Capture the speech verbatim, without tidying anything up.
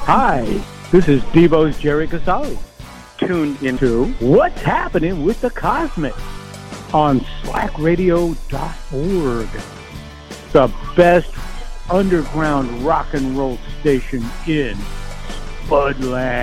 Hi, this is Devo's Jerry Casale. Tuned into What's Happening with the Cosmics on slack radio dot org. The best underground rock and roll station in Spudland.